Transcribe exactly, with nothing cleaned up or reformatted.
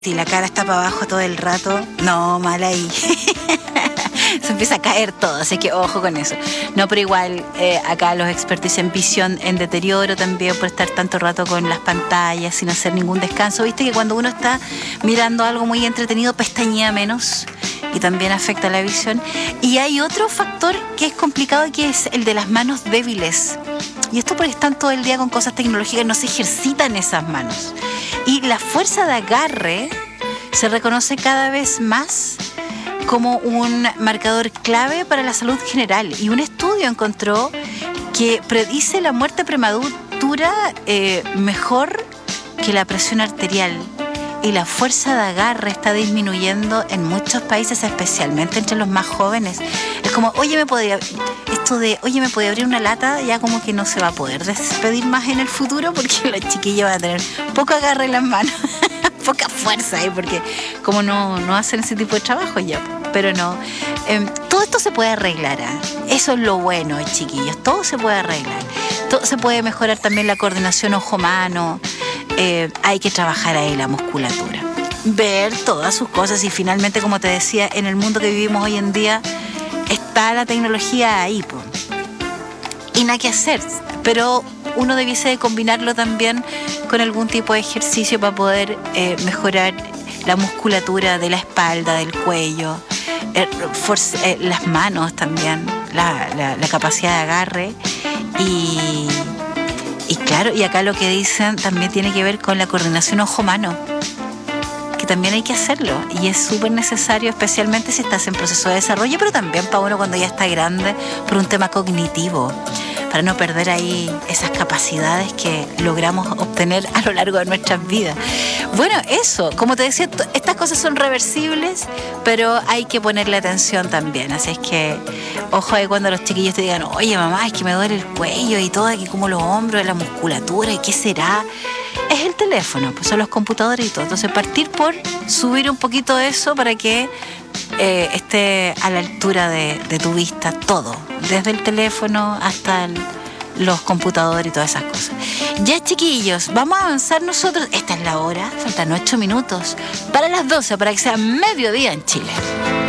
Si la cara está para abajo todo el rato, no, mal ahí. Se empieza a caer todo, así que ojo con eso. No, pero igual, eh, acá los expertos en visión en deterioro también por estar tanto rato con las pantallas sin hacer ningún descanso. Viste que cuando uno está mirando algo muy entretenido, pestañea menos y también afecta la visión. Y hay otro factor que es complicado, que es el de las manos débiles. Y esto porque están todo el día con cosas tecnológicas, no se ejercitan esas manos. Y la fuerza de agarre se reconoce cada vez más como un marcador clave para la salud general. Y un estudio encontró que predice la muerte prematura eh, mejor que la presión arterial. Y la fuerza de agarre está disminuyendo en muchos países, especialmente entre los más jóvenes. Es como, oye, me podría... Esto de, oye, me podría abrir una lata, ya como que no se va a poder despedir más en el futuro porque los chiquillos van a tener poco agarre en las manos, poca fuerza ahí, porque como no, no hacen ese tipo de trabajo ya. Pero no, eh, todo esto se puede arreglar, ¿eh? Eso es lo bueno, chiquillos, todo se puede arreglar. Todo se puede mejorar también la coordinación ojo-mano. Eh, hay que trabajar ahí la musculatura, ver todas sus cosas y finalmente, como te decía, en el mundo que vivimos hoy en día está la tecnología ahí, po. Y nada que hacer, pero uno debiese de combinarlo también con algún tipo de ejercicio para poder eh, mejorar la musculatura de la espalda, del cuello, eh, force, eh, las manos también, la, la, la capacidad de agarre y... Y claro, y acá lo que dicen también tiene que ver con la coordinación ojo-mano, que también hay que hacerlo y es súper necesario, especialmente si estás en proceso de desarrollo, pero también para uno cuando ya está grande, por un tema cognitivo, para no perder ahí esas capacidades que logramos obtener a lo largo de nuestras vidas. Bueno, eso, como te decía, t- estas cosas son reversibles, pero hay que ponerle atención también, así es que ojo ahí cuando los chiquillos te digan, oye mamá, es que me duele el cuello y todo, aquí como los hombros, la musculatura, ¿y qué será? Es el teléfono, pues son los computadores y todo. Entonces partir por subir un poquito de eso para que eh, esté a la altura de, de tu vista todo, desde el teléfono hasta el, los computadores y todas esas cosas. Ya, chiquillos, vamos a avanzar nosotros. Esta es la hora, faltan ocho minutos para las doce, para que sea mediodía en Chile.